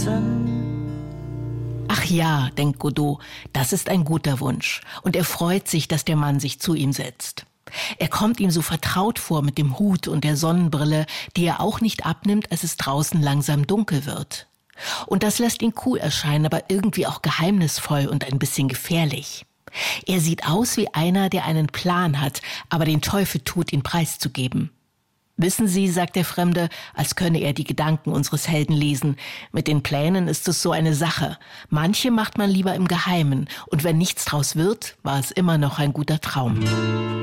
Ach ja, denkt Godot, das ist ein guter Wunsch. Und er freut sich, dass der Mann sich zu ihm setzt. Er kommt ihm so vertraut vor mit dem Hut und der Sonnenbrille, die er auch nicht abnimmt, als es draußen langsam dunkel wird. Und das lässt ihn cool erscheinen, aber irgendwie auch geheimnisvoll und ein bisschen gefährlich. Er sieht aus wie einer, der einen Plan hat, aber den Teufel tut, ihn preiszugeben. Wissen Sie, sagt der Fremde, als könne er die Gedanken unseres Helden lesen, mit den Plänen ist es so eine Sache. Manche macht man lieber im Geheimen, und wenn nichts draus wird, war es immer noch ein guter Traum.